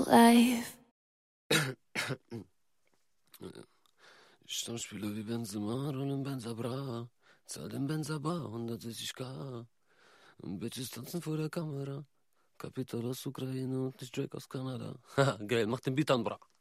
life. Stammspieler wie Benzema, rollen Benza bra. Zahl den Benza bar, 160k. Bitches tanzen vor der Kamera. Kapital aus Ukraine und nicht Drake aus Kanada. Haha, geil, mach den Beat an, bra.